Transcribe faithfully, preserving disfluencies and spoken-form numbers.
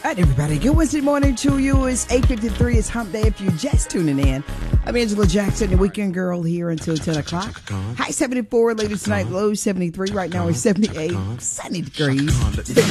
All right, everybody. Good Wednesday morning to you. It's eight fifty-three. It's Hump Day if you're just tuning in. I'm Angela Jackson, the weekend girl, here until ten o'clock. High seventy-four, later tonight, low seventy-three. Right now it's seventy-eight, sunny degrees.